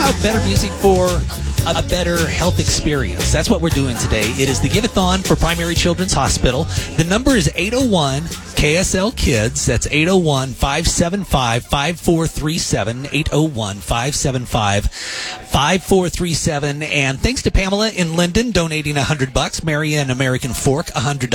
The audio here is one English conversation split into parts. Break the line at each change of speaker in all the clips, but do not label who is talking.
about better music for a better health experience. That's what we're doing today. It is the Give-A-Thon for Primary Children's Hospital. The number is 801 KSL Kids. That's 801-575-5437. 801-575-5437. And thanks to Pamela in Linden donating $100. Mary and American Fork $100.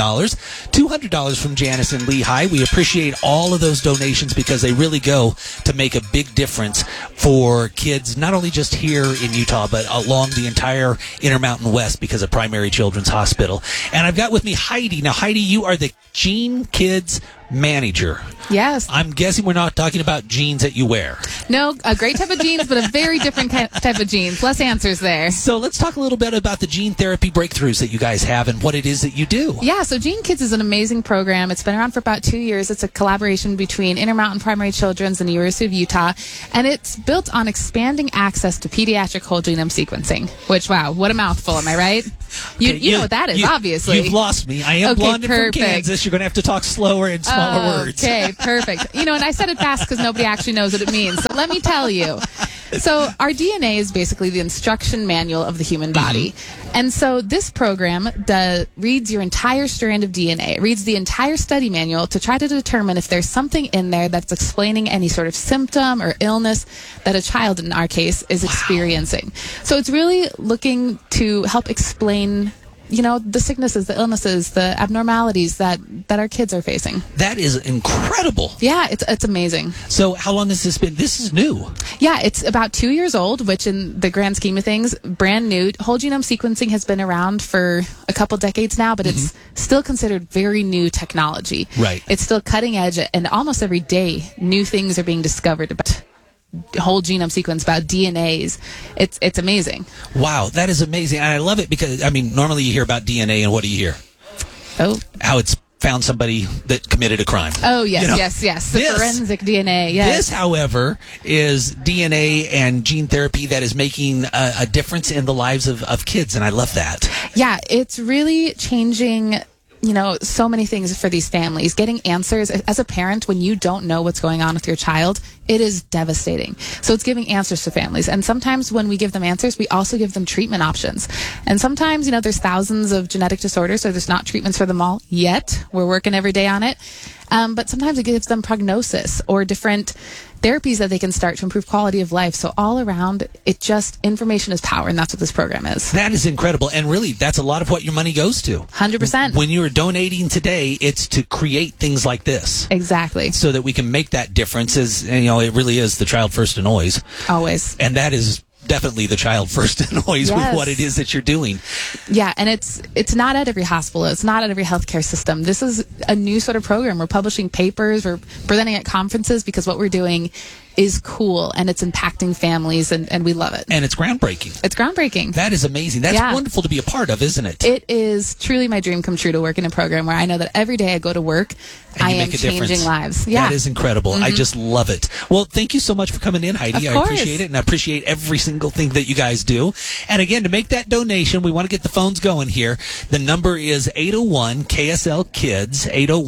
$200 from Janice in Lehigh. We appreciate all of those donations because they really go to make a big difference for kids, not only just here in Utah, but along the entire Intermountain West because of Primary Children's Hospital. And I've got with me Heidi. Now, Heidi, you are the Gene Kids manager.
Yes.
I'm guessing we're not talking about jeans that you wear.
No, a great type of jeans, but a very different type of jeans. Less answers there.
So let's talk a little bit about the gene therapy breakthroughs that you guys have and what it is that you do.
Yeah, so Gene Kids is an amazing program. It's been around for about 2 years. It's a collaboration between Intermountain Primary Children's and the University of Utah, and it's built on expanding access to pediatric whole genome sequencing, which, wow, what a mouthful, am I right? You know what that is, obviously.
You've lost me. I am blonde from Kansas. You're going to have to talk slower and smaller words.
Okay, perfect. And I said it fast because nobody actually knows what it means. So let me tell you. So our DNA is basically the instruction manual of the human body. Mm-hmm. And so this program reads your entire strand of DNA. It reads the entire study manual to try to determine if there's something in there that's explaining any sort of symptom or illness that a child, in our case, is experiencing. So it's really looking to help explain the sicknesses, the illnesses, the abnormalities that our kids are facing.
That is incredible.
Yeah, it's amazing.
So how long has this been? This is new.
Yeah, it's about 2 years old, which in the grand scheme of things, brand new. Whole genome sequencing has been around for a couple decades now, but it's still considered very new technology.
Right.
It's still cutting edge, and almost every day, new things are being discovered about whole genome sequence, about DNAs. It's amazing.
Wow, that is amazing. And I love it because, normally you hear about DNA and what do you hear?
Oh.
How it's found somebody that committed a crime.
Oh, yes, yes. The forensic DNA, yes.
This, however, is DNA and gene therapy that is making a difference in the lives of kids, and I love that.
Yeah, it's really changing so many things for these families. Getting answers as a parent when you don't know what's going on with your child, it is devastating. So it's giving answers to families. And sometimes when we give them answers, we also give them treatment options. And sometimes, there's thousands of genetic disorders, so there's not treatments for them all yet. We're working every day on it. But sometimes it gives them prognosis or different therapies that they can start to improve quality of life. So all around, information is power, and that's what this program is.
That is incredible. And really, that's a lot of what your money goes to.
100%.
When you're donating today, it's to create things like this.
Exactly.
So that we can make that difference. It really is the child first and always.
Always.
And that is definitely the child first and always with what it is that you're doing.
Yeah, and it's not at every hospital. It's not at every healthcare system. This is a new sort of program. We're publishing papers. We're presenting at conferences because what we're doing is cool and it's impacting families and we love it.
And it's groundbreaking.
It's groundbreaking.
That is amazing. That's wonderful to be a part of, isn't it?
It is truly my dream come true to work in a program where I know that every day I go to work, I am changing lives. Yeah.
That is incredible. I just love it. Well, thank you so much for coming in, Heidi. I appreciate it, and I appreciate every single thing that you guys do. And again, to make that donation, we want to get the phones going here. The number is 801 KSL Kids,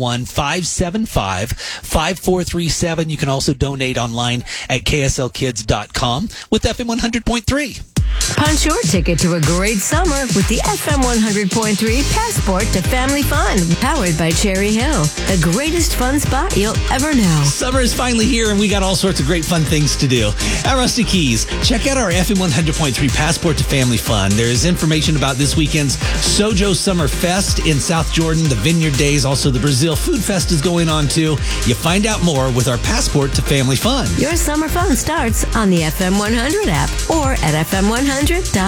801-575-5437. You can also donate online at kslkids.com with FM 100.3.
Punch your ticket to a great summer with the FM 100.3 Passport to Family Fun, powered by Cherry Hill, the greatest fun spot you'll ever know.
Summer is finally here, and we got all sorts of great fun things to do. At Rusty Keys, check out our FM 100.3 Passport to Family Fun. There is information about this weekend's Sojo Summer Fest in South Jordan, the Vineyard Days, also the Brazil Food Fest is going on too. You find out more with our Passport to Family Fun.
Your summer fun starts on the FM 100 app or at FM100.com.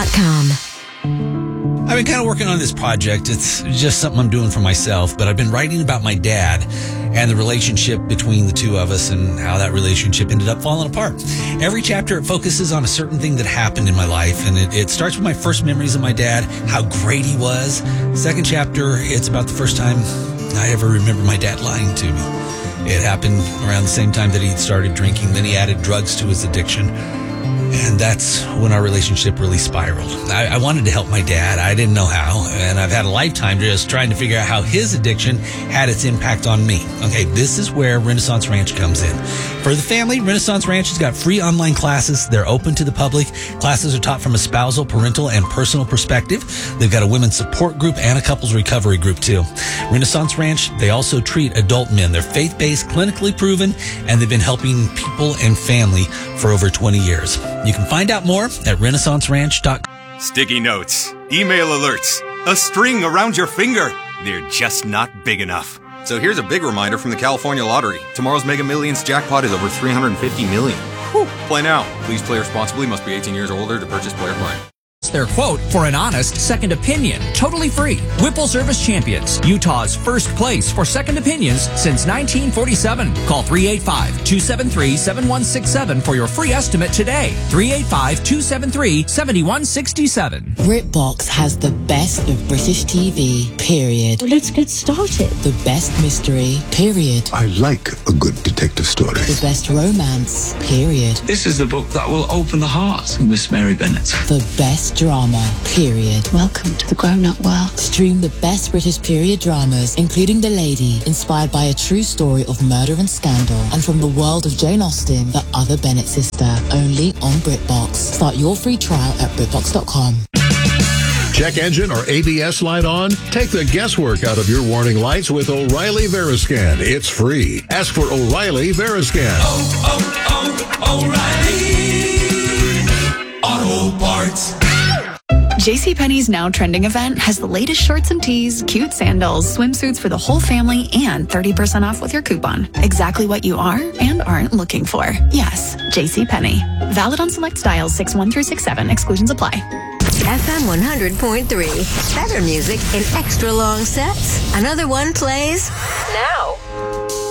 I've been kind of working on this project. It's just something I'm doing for myself, but I've been writing about my dad and the relationship between the two of us and how that relationship ended up falling apart. Every chapter, it focuses on a certain thing that happened in my life, and it starts with my first memories of my dad, how great he was. Second chapter, it's about the first time I ever remember my dad lying to me. It happened around the same time that he started drinking. Then he added drugs to his addiction. And that's when our relationship really spiraled. I wanted to help my dad. I didn't know how. And I've had a lifetime just trying to figure out how his addiction had its impact on me. Okay, this is where Renaissance Ranch comes in. For the family, Renaissance Ranch has got free online classes. They're open to the public. Classes are taught from a spousal, parental, and personal perspective. They've got a women's support group and a couples recovery group, too. Renaissance Ranch, they also treat adult men. They're faith-based, clinically proven, and they've been helping people and family for over 20 years. You can find out more at renaissanceranch.com.
Sticky notes, email alerts, a string around your finger. They're just not big enough. So here's a big reminder from the California Lottery. Tomorrow's Mega Millions jackpot is over $350 million. Whew. Play now. Please play responsibly. Must be 18 years or older to purchase player card.
Their quote for an honest second opinion. Totally free. Whipple Service Champions. Utah's first place for second opinions since 1947. Call 385-273-7167 for your free estimate today. 385-273-7167.
BritBox has the best of British TV, period.
Well, let's get started.
The best mystery, period.
I like a good detective story.
The best romance, period.
This is the book that will open the heart of Miss Mary Bennett.
The best drama, period.
Welcome to the grown-up world.
Stream the best British period dramas, including The Lady, inspired by a true story of murder and scandal, and from the world of Jane Austen, the other Bennett sister, only on BritBox. Start your free trial at BritBox.com.
Check engine or ABS light on? Take the guesswork out of your warning lights with O'Reilly Veriscan. It's free. Ask for O'Reilly Veriscan.
O'Reilly Auto Parts.
JCPenney's Now Trending event has the latest shorts and tees, cute sandals, swimsuits for the whole family, and 30% off with your coupon. Exactly what you are and aren't looking for. Yes, JCPenney. Valid on select styles 6-1 through 6-7. Exclusions apply.
FM 100.3. Better music in extra long sets. Another one plays now.